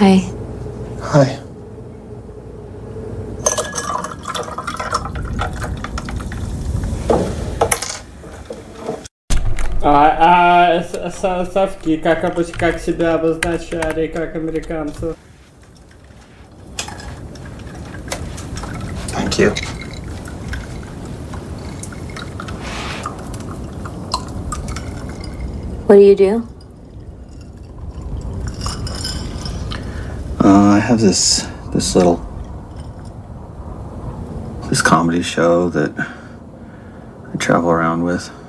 Hi. Hi. Совки, как себя обозначали, как американцев. Thank you. What do you do? I have this comedy show that I travel around with.